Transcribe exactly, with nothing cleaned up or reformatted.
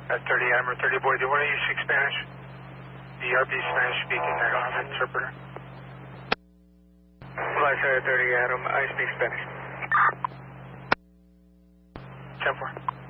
At thirty Adam or thirty boy, do one of you speak Spanish? The R B Spanish speaking, I don't have an interpreter. Flight thirty Adam, I speak Spanish. ten four.